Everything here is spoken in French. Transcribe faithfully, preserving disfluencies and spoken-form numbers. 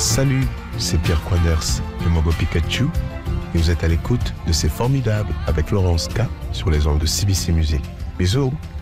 Salut, c'est Pierre Quanders, le Mogo Pikachu, et vous êtes à l'écoute de C'est Formidable avec Laurence K sur les ondes de C B C Music. Bisous.